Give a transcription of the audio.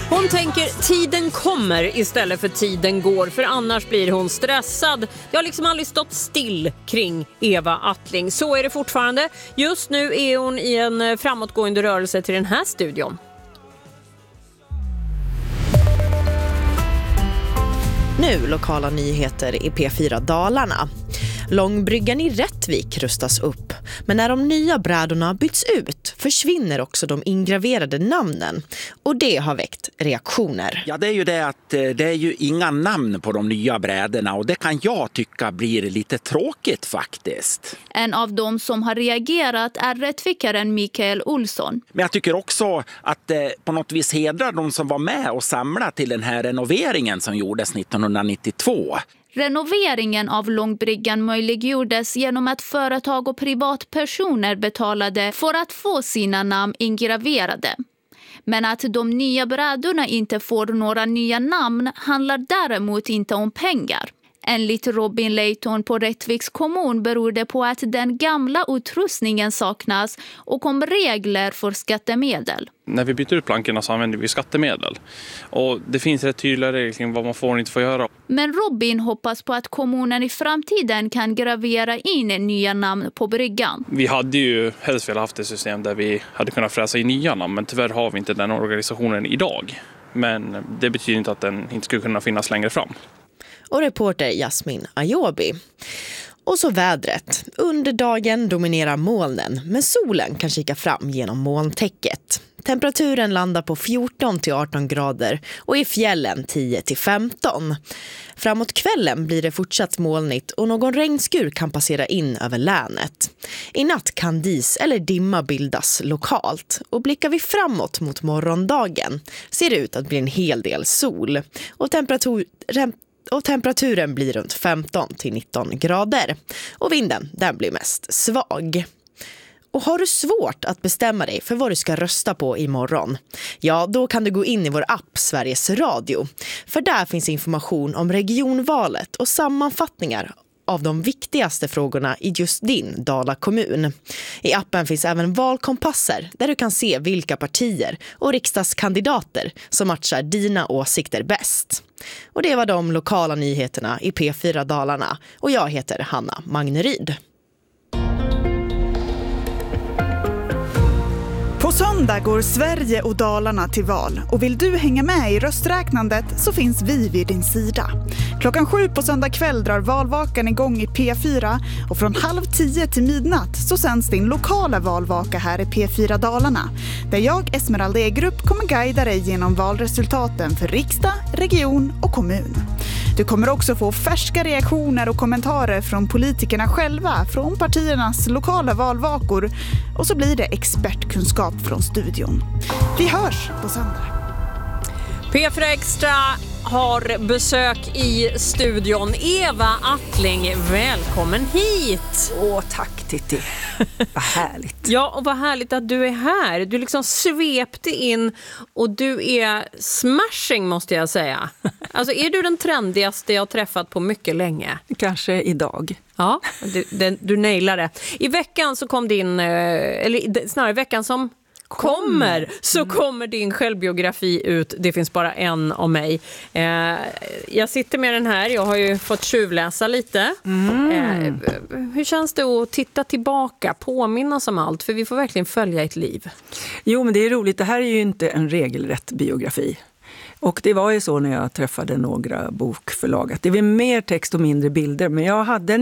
Hon tänker tiden kommer istället för tiden går, för annars blir hon stressad. Det har liksom aldrig stått still kring Eva Attling. Så är det fortfarande. Just nu är hon i en framåtgående rörelse till den här studion. Nu lokala nyheter i P4 Dalarna. Långbryggan i Rättvik rustas upp. Men när de nya brädorna byts ut försvinner också de ingraverade namnen. Och det har väckt reaktioner. Ja, det är ju det att det är ju inga namn på de nya brädorna. Och det kan jag tycka blir lite tråkigt faktiskt. En av dem som har reagerat är rättvikaren Mikael Olsson. Men jag tycker också att på något vis hedrar de som var med och samlade till den här renoveringen som gjordes 1992. Renoveringen av Långbryggan möjliggjordes genom att företag och privatpersoner betalade för att få sina namn ingraverade. Men att de nya brädorna inte får några nya namn handlar däremot inte om pengar. Enligt Robin Leighton på Rättviks kommun beror det på att den gamla utrustningen saknas och om regler för skattemedel. När vi byter ut plankorna så använder vi skattemedel. Och det finns rätt tydliga regler kring vad man får och inte får göra. Men Robin hoppas på att kommunen i framtiden kan gravera in nya namn på bryggan. Vi hade ju helst velat haft ett system där vi hade kunnat fräsa i nya namn. Men tyvärr har vi inte den organisationen idag. Men det betyder inte att den inte skulle kunna finnas längre fram. Och reporter Jasmin Ayobi. Och så vädret. Under dagen dominerar molnen, men solen kan kika fram genom molntäcket. Temperaturen landar på 14-18 grader och i fjällen 10-15. Framåt kvällen blir det fortsatt molnigt och någon regnskur kan passera in över länet. I natt kan dis eller dimma bildas lokalt. Och blickar vi framåt mot morgondagen ser det ut att bli en hel del sol. Och temperaturen blir runt 15-19 grader. Och vinden, den blir mest svag. Och har du svårt att bestämma dig för vad du ska rösta på imorgon? Ja, då kan du gå in i vår app Sveriges Radio. För där finns information om regionvalet och sammanfattningar av de viktigaste frågorna i just din Dala kommun. I appen finns även valkompasser där du kan se vilka partier och riksdagskandidater som matchar dina åsikter bäst. Och det var de lokala nyheterna i P4 Dalarna. Och jag heter Hanna Magneryd. På söndag går Sverige och Dalarna till val och vill du hänga med i rösträknandet så finns vi vid din sida. 7:00 på söndag kväll drar valvakan igång i P4 och från 9:30 till midnatt så sänds din lokala valvaka här i P4 Dalarna. Där jag, Esmeralda Egrup, kommer guida dig genom valresultaten för riksdag, region och kommun. Du kommer också få färska reaktioner och kommentarer från politikerna själva från partiernas lokala valvakor och så blir det expertkunskap från studion. Vi hörs på söndag. P4 Extra har besök i studion. Eva Attling, välkommen hit. Tack Titti. Vad härligt. Ja, och vad härligt att du är här. Du liksom svepte in och du är smashing måste jag säga. Alltså är du den trendigaste jag har träffat på mycket länge? Kanske idag. Ja, du nailar det. I veckan så kom din, eller snarare veckan som kommer din självbiografi ut. Det finns bara en om mig. Jag sitter med den här. Jag har ju fått tjuvläsa lite. Hur känns det att titta tillbaka, påminnas om allt? För vi får verkligen följa ett liv. Jo, men det är roligt. Det här är ju inte en regelrätt biografi. Och det var ju så när jag träffade några bokförlag att det var mer text och mindre bilder. Men jag hade en